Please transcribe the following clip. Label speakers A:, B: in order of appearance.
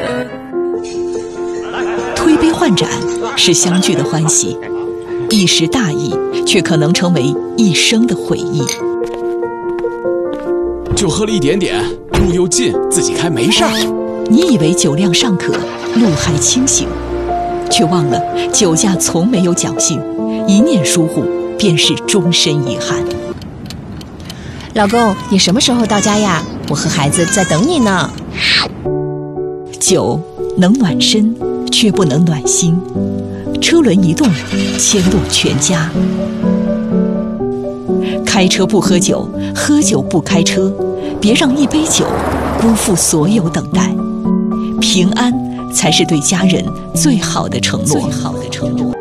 A: 推杯换盏是相聚的欢喜，一时大意却可能成为一生的回忆。
B: 就喝了一点点，路又近，自己开没事儿。
A: 你以为酒量尚可，路还清醒，却忘了酒驾从没有侥幸，一念疏忽便是终身遗憾。
C: 老公，你什么时候到家呀？我和孩子在等你呢。
A: 酒能暖身，却不能暖心。车轮一动，牵动全家。开车不喝酒，喝酒不开车，别让一杯酒辜负所有等待。平安才是对家人最好的承诺。